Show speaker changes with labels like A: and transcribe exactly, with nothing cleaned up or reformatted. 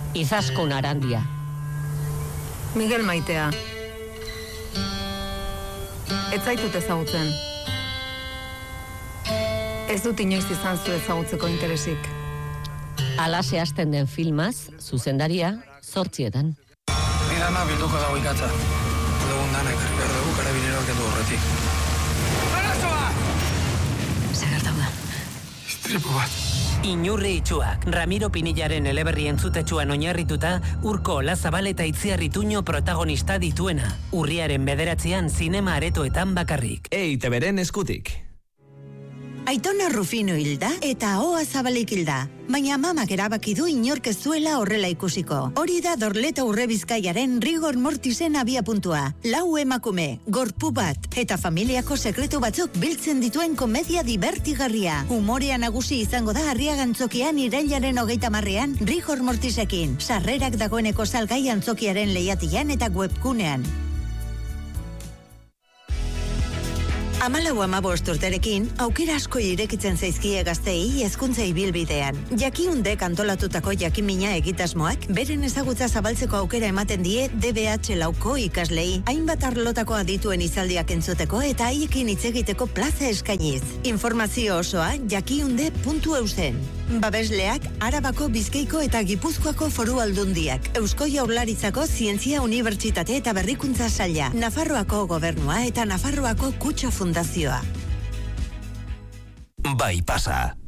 A: Izaskun Arandia.
B: Miguel Maitea. Ez zaitut ezagutzen. Ez dut inoiz izan zu ezagutzeko interesik.
A: Alase hasten den filmaz, zuzendaria, zortzietan.
C: Ni dana bilduko dago ikatza. Dugun danak, behar dugu karabineroak edu horretik. Arazoa!
D: Zagartau da.
C: Istripu bat.
E: Inurri itxuak, Ramiro Pinillaren eleberri entzutetsuan oinarrituta, Urko Olazabal eta Itziar Ituño protagonista dituena. Urriaren bederatzean zinema aretoetan bakarrik.
F: E I Te Beren eskutik.
D: Aitona Rufino hilda eta Ahoa Zabalik hilda. Baina mamak erabaki du inork ez zuela horrela ikusiko. Hori da Dorleta Urrebizkaiaren rigor mortisen abia puntua. Lau emakume, gorpu bat, eta familiako sekretu batzuk biltzen dituen komedia divertigarria. Humorea nagusi izango da Arriagantzokian irailaren hogeita marrean rigor mortisekin. Sarrerak dagoeneko salgai antzokiaren lehiatian eta webgunean. Amalau amabost urterekin, aukera asko irekitzen zaizkie gaztei hezkuntza ibilbidean. Jakiundek antolatutako jakimina egitasmoak, beren ezagutza zabaltzeko aukera ematen die D B H lauko ikaslei, hainbat arlotako adituen izaldiak entzuteko eta haiekin hitz egiteko plaza eskainiz. Informazio osoa jakiunde puntu eusen. Babesleak, Arabako, Bizkaiko eta Gipuzkoako foru aldundiak, Eusko Jaurlaritzako Zientzia Unibertsitate eta Berrikuntza Saila, Nafarroako Gobernua eta Nafarroako Kutxa Fundazioa.
G: Bai pasa.